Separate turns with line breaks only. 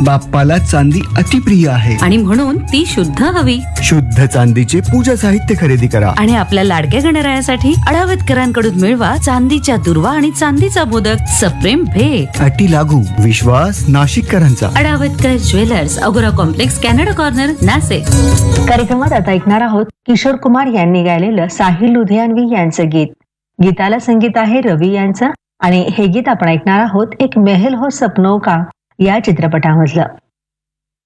बाप्पाला चांदी अतिप्रिय आहे
आणि म्हणून ती शुद्ध हवी.
शुद्ध चांदीचे पूजा साहित्य खरेदी करा
आणि आपल्या लाडक्या गणरायासाठी अडावतकरांकडून मिळवा चांदीच्या दुर्वा आणि चांदीचा मोदक. सप्रेम भेट.
अटी लागू. विश्वास नाशिककरांचा.
अडावतकर ज्वेलर्स, अगोरा कॉम्प्लेक्स, कॅनडा कॉर्नर, नाशिक.
कार्यक्रमात आता ऐकणार आहोत किशोर कुमार यांनी गायलेलं साहिल लुधियानवी यांचं गीत. गीताला संगीत आहे रवी यांचं आणि हे गीत आपण ऐकणार आहोत एक मेहल हो सपनो का या चित्रपटामधलं.